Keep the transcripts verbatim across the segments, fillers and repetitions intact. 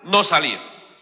no salían.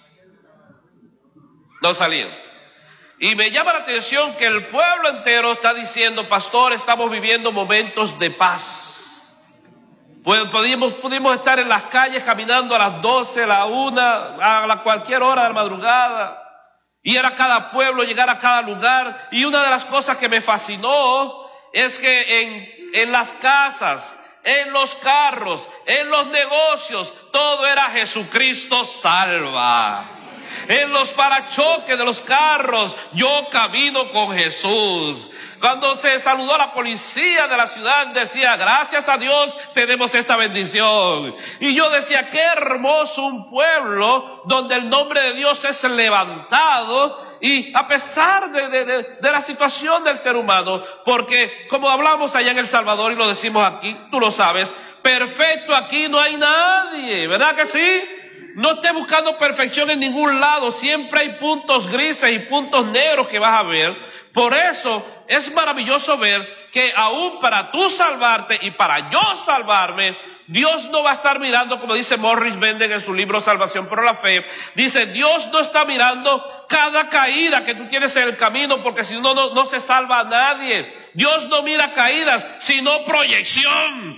No salían. Y me llama la atención que el pueblo entero está diciendo, pastor, estamos viviendo momentos de paz. Pues pudimos, pudimos estar en las calles caminando a las doce, a la una, a la cualquier hora de la madrugada. Ir a cada pueblo, llegar a cada lugar. Y una de las cosas que me fascinó es que en, en las casas, en los carros, en los negocios, todo era Jesucristo salva. En los parachoques de los carros, yo camino con Jesús. Cuando se saludó a la policía de la ciudad, decía, gracias a Dios tenemos esta bendición. Y yo decía, qué hermoso un pueblo donde el nombre de Dios es levantado. Y a pesar de, de, de, de la situación del ser humano, porque como hablamos allá en El Salvador y lo decimos aquí, tú lo sabes, perfecto aquí no hay nadie, ¿verdad que sí? No estés buscando perfección en ningún lado, siempre hay puntos grises y puntos negros que vas a ver. Por eso es maravilloso ver que aún para tú salvarte y para yo salvarme, Dios no va a estar mirando, como dice Morris Benden en su libro Salvación por la Fe, dice, Dios no está mirando cada caída que tú tienes en el camino, porque si no, no, no se salva a nadie. Dios no mira caídas, sino proyección.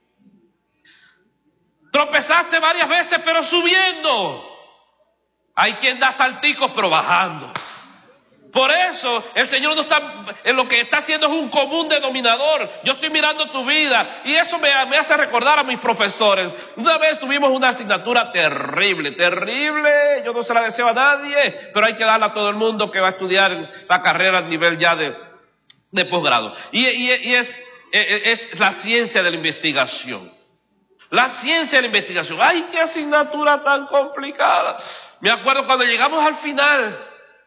Tropezaste varias veces, pero subiendo. Hay quien da salticos, pero bajando. Por eso el Señor no está, en lo que está haciendo es un común denominador. Yo estoy mirando tu vida y eso me, me hace recordar a mis profesores. Una vez tuvimos una asignatura terrible, terrible. Yo no se la deseo a nadie, pero hay que darla a todo el mundo que va a estudiar la carrera a nivel ya de, de posgrado. Y, y, y es, es la ciencia de la investigación. La ciencia de la investigación. ¡Ay, qué asignatura tan complicada! Me acuerdo cuando llegamos al final,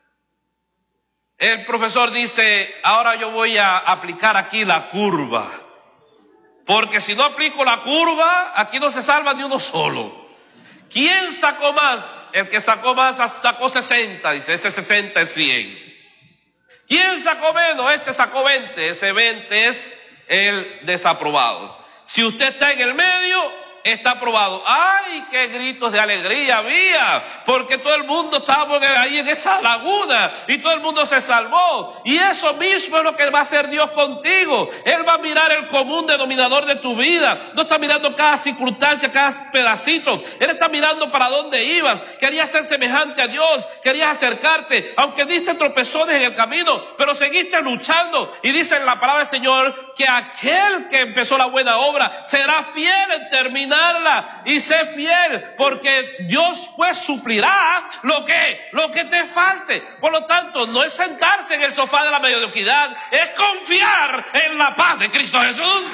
el profesor dice, ahora yo voy a aplicar aquí la curva. Porque si no aplico la curva, aquí no se salva ni uno solo. ¿Quién sacó más? El que sacó más sacó sesenta, dice, ese sesenta es cien. ¿Quién sacó menos? Este sacó veinte, ese veinte es el desaprobado. Si usted está en el medio, está aprobado. ¡Ay, qué gritos de alegría había! Porque todo el mundo estaba ahí en esa laguna y todo el mundo se salvó. Y eso mismo es lo que va a hacer Dios contigo. Él va a mirar el común denominador de tu vida. No está mirando cada circunstancia, cada pedacito. Él está mirando para dónde ibas. Querías ser semejante a Dios. Querías acercarte. Aunque diste tropezones en el camino, pero seguiste luchando. Y dice en la palabra del Señor que aquel que empezó la buena obra será fiel en terminar. Y sé fiel, porque Dios pues suplirá lo que, lo que te falte. Por lo tanto, no es sentarse en el sofá de la mediocridad, es confiar en la paz de Cristo Jesús.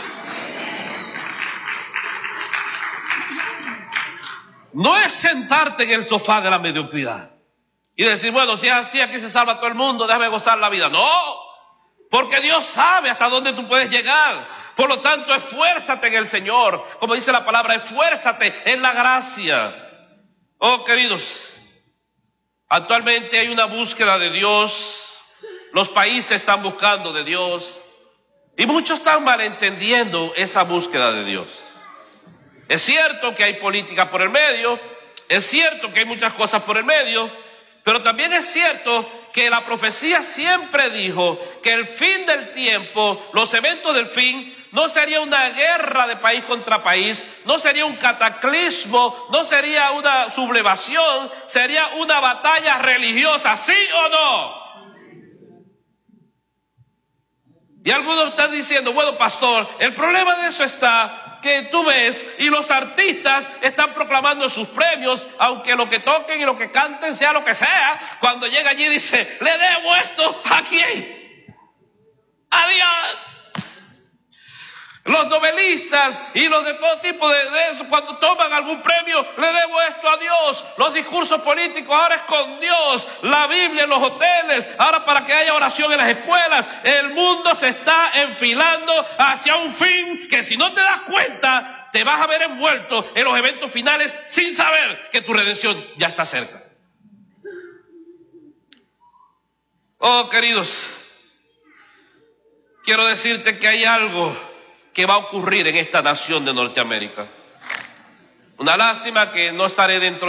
No es sentarte en el sofá de la mediocridad y decir, bueno, si es así, aquí se salva todo el mundo, déjame gozar la vida. No, porque Dios sabe hasta dónde tú puedes llegar. Por lo tanto, esfuérzate en el Señor. Como dice la palabra, esfuérzate en la gracia. Oh, queridos, actualmente hay una búsqueda de Dios. Los países están buscando de Dios. Y muchos están malentendiendo esa búsqueda de Dios. Es cierto que hay política por el medio. Es cierto que hay muchas cosas por el medio. Pero también es cierto que la profecía siempre dijo que el fin del tiempo, los eventos del fin, no sería una guerra de país contra país, no sería un cataclismo, no sería una sublevación, sería una batalla religiosa, ¿sí o no? Y algunos están diciendo, bueno, pastor, el problema de eso está que tú ves y los artistas están proclamando sus premios, aunque lo que toquen y lo que canten sea lo que sea, cuando llega allí dice, le debo esto a quién, a Dios. Los novelistas y los de todo tipo de, de eso, cuando toman algún premio, le debo esto a Dios. Los discursos políticos ahora es con Dios. La Biblia en los hoteles, ahora para que haya oración en las escuelas. El mundo se está enfilando hacia un fin que si no te das cuenta, te vas a ver envuelto en los eventos finales sin saber que tu redención ya está cerca. Oh, queridos, quiero decirte que hay algo que va a ocurrir en esta nación de Norteamérica. Una lástima que no estaré dentro